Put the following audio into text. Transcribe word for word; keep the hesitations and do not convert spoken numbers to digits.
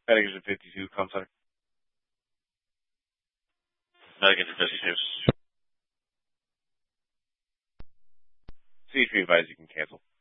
Medication fifty-two, contact. Medication fifty-two. C three advised you can cancel.